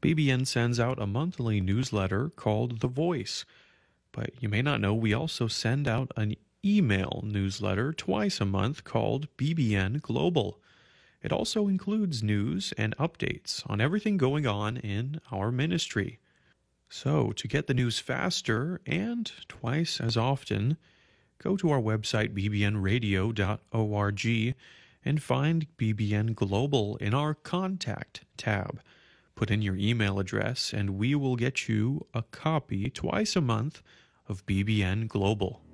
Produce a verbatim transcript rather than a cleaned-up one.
B B N sends out a monthly newsletter called The Voice, but you may not know we also send out an email newsletter twice a month called B B N Global. It also includes news and updates on everything going on in our ministry. So, to get the news faster and twice as often, go to our website b b n radio dot org and find B B N Global in our Contact tab. Put in your email address and we will get you a copy twice a month of B B N Global.